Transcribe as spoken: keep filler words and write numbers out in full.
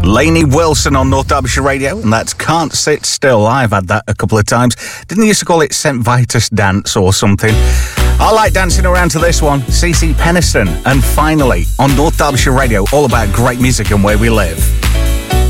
Lainey Wilson on North Derbyshire Radio, and that's Can't Sit Still. I've had that a couple of times. Didn't they used to call it Saint Vitus Dance or something? I like dancing around to this one. CeCe Peniston, and finally on North Derbyshire Radio, all about great music and where we live.